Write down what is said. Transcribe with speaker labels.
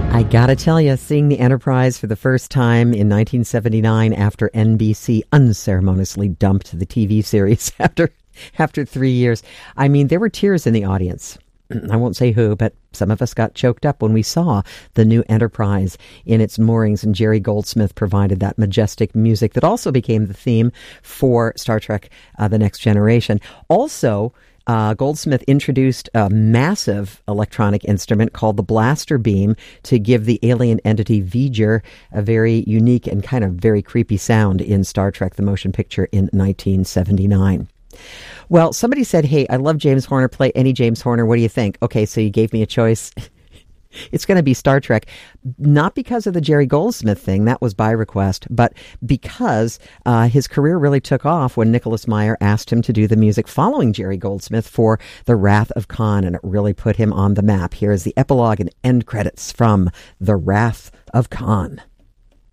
Speaker 1: I gotta tell you, seeing the Enterprise for the first time in 1979 after NBC unceremoniously dumped the TV series after 3 years, I mean, there were tears in the audience. I won't say who, but some of us got choked up when we saw the new Enterprise in its moorings, and Jerry Goldsmith provided that majestic music that also became the theme for Star Trek The Next Generation. Also, Goldsmith introduced a massive electronic instrument called the blaster beam to give the alien entity V'ger a very unique and kind of very creepy sound in Star Trek The Motion Picture in 1979. Well, somebody said, hey, I love James Horner. Play any James Horner. What do you think? Okay, so you gave me a choice. It's going to be Star Trek, not because of the Jerry Goldsmith thing, that was by request, but because his career really took off when Nicholas Meyer asked him to do the music following Jerry Goldsmith for The Wrath of Khan, and it really put him on the map. Here is the epilogue and end credits from The Wrath of Khan.